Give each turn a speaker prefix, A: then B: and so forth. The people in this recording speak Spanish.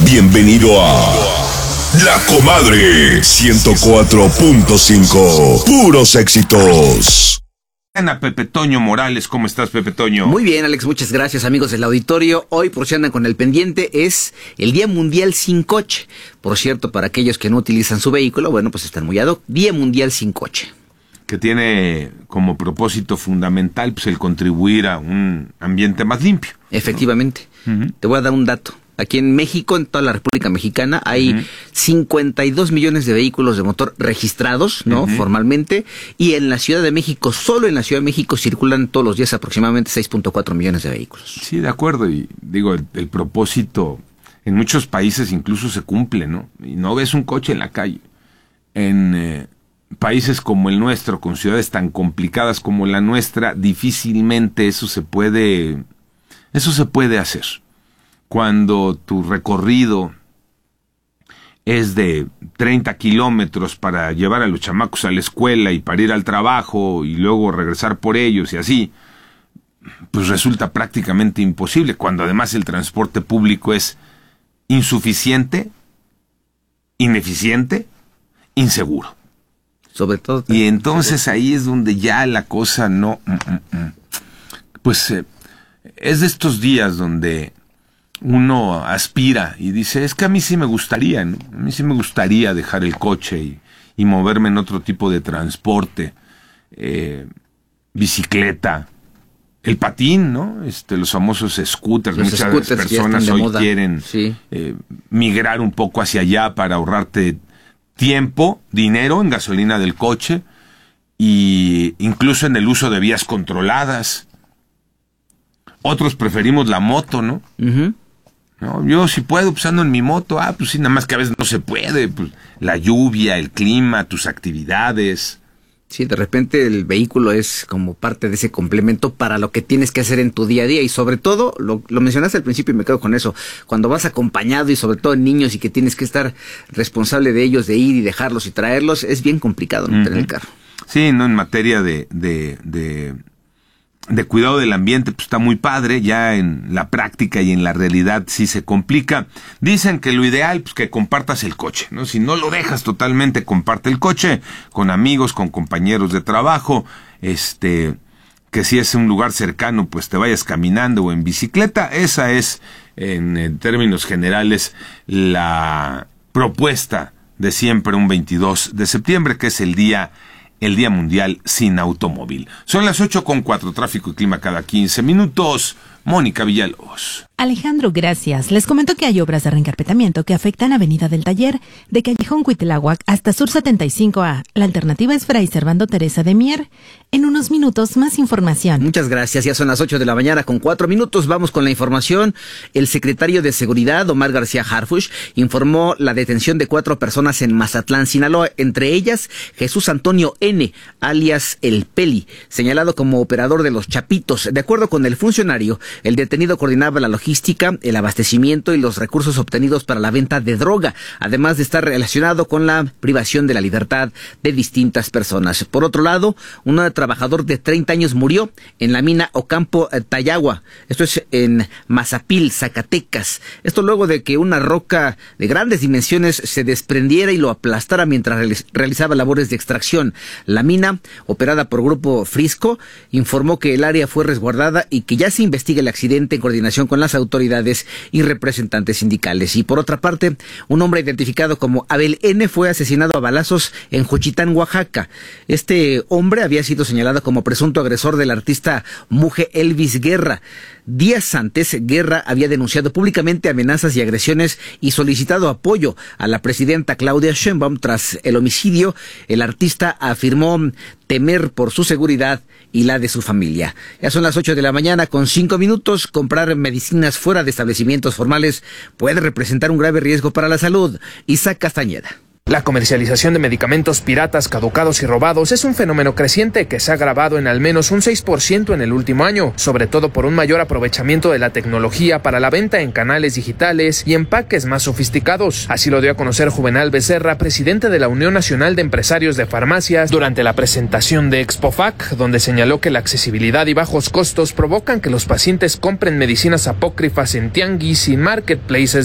A: Bienvenido a La Comadre 104.5. Puros éxitos.
B: Ana Pepe Toño Morales, ¿cómo estás, Pepe Toño?
C: Muy bien, Alex, muchas gracias, amigos del auditorio. Hoy, por si andan con el pendiente, es el Día Mundial Sin Coche. Por cierto, para aquellos que no utilizan su vehículo, bueno, pues están muy ad hoc. Día Mundial Sin Coche.
B: Que tiene como propósito fundamental pues el contribuir a un ambiente más limpio.
C: Efectivamente.
B: ¿No?
C: Te voy a dar un dato. Aquí en México, en toda la República Mexicana, hay 52 millones de vehículos de motor registrados, ¿no? Formalmente. Y en la Ciudad de México, solo en la Ciudad de México, circulan todos los días aproximadamente 6.4 millones de vehículos.
B: Sí, de acuerdo. Y digo, el propósito en muchos países incluso se cumple, ¿no? Y no ves un coche en la calle. En países como el nuestro, con ciudades tan complicadas como la nuestra, difícilmente eso se puede hacer. Cuando tu recorrido es de 30 kilómetros para llevar a los chamacos a la escuela y para ir al trabajo y luego regresar por ellos y así, pues resulta prácticamente imposible, cuando además el transporte público es insuficiente, ineficiente, inseguro.
C: Sobre todo.
B: Y entonces ahí es donde ya la cosa no... Pues es de estos días donde uno aspira y dice, es que a mí sí me gustaría, ¿no? A mí sí me gustaría dejar el coche y moverme en otro tipo de transporte, bicicleta, el patín, ¿no? Los famosos scooters.
C: Los
B: muchas
C: scooters
B: personas hoy
C: moda.
B: quieren migrar un poco hacia allá para ahorrarte tiempo, dinero en gasolina del coche y incluso en el uso de vías controladas. Otros preferimos la moto, ¿no? No, yo si puedo, pues ando en mi moto. Pues sí, nada más que a veces no se puede. Pues, la lluvia, el clima, tus actividades.
C: Sí, de repente el vehículo es como parte de ese complemento para lo que tienes que hacer en tu día a día. Y sobre todo, lo mencionaste al principio y me quedo con eso, cuando vas acompañado y sobre todo en niños y que tienes que estar responsable de ellos, de ir y dejarlos y traerlos, es bien complicado no tener el carro.
B: Sí, no, en materia de cuidado del ambiente, pues está muy padre, ya en la práctica y en la realidad sí se complica. Dicen que lo ideal, pues que compartas el coche, ¿no? Si no lo dejas totalmente, comparte el coche con amigos, con compañeros de trabajo, que si es un lugar cercano, pues te vayas caminando o en bicicleta. Esa es, en términos generales, la propuesta de siempre un 22 de septiembre, que es el Día Mundial Sin Automóvil. Son las 8:04, tráfico y clima cada 15 minutos. Mónica Villalobos.
D: Alejandro, gracias. Les comento que hay obras de reencarpetamiento que afectan Avenida del Taller, de Callejón Cuitláhuac hasta Sur 75A. La alternativa es Fray Servando Teresa de Mier. En unos minutos, más información.
C: Muchas gracias. Ya son las 8 de la mañana con 4 minutos. Vamos con la información. El secretario de Seguridad, Omar García Harfuch, informó la detención de 4 personas en Mazatlán, Sinaloa. Entre ellas, Jesús Antonio N., alias El Peli, señalado como operador de los Chapitos. De acuerdo con el funcionario, el detenido coordinaba la logística, el abastecimiento y los recursos obtenidos para la venta de droga, además de estar relacionado con la privación de la libertad de distintas personas. Por otro lado, un trabajador de 30 años murió en la mina Ocampo Tayagua. Esto es en Mazapil, Zacatecas. Esto luego de que una roca de grandes dimensiones se desprendiera y lo aplastara mientras realizaba labores de extracción. La mina, operada por Grupo Frisco, informó que el área fue resguardada y que ya se investiga el accidente en coordinación con las autoridades y representantes sindicales. Y por otra parte, un hombre identificado como Abel N. fue asesinado a balazos en Juchitán, Oaxaca. Este hombre había sido señalado como presunto agresor del artista Muge Elvis Guerra. Días antes, Guerra había denunciado públicamente amenazas y agresiones y solicitado apoyo a la presidenta Claudia Sheinbaum. Tras el homicidio, el artista afirmó temer por su seguridad y la de su familia. Ya son las 8 de la mañana con 5 minutos. Comprar medicinas fuera de establecimientos formales puede representar un grave riesgo para la salud. Isaac Castañeda.
E: La comercialización de medicamentos piratas, caducados y robados es un fenómeno creciente que se ha agravado en al menos un 6% en el último año, sobre todo por un mayor aprovechamiento de la tecnología para la venta en canales digitales y empaques más sofisticados. Así lo dio a conocer Juvenal Becerra, presidente de la Unión Nacional de Empresarios de Farmacias, durante la presentación de Expofac, donde señaló que la accesibilidad y bajos costos provocan que los pacientes compren medicinas apócrifas en tianguis y marketplaces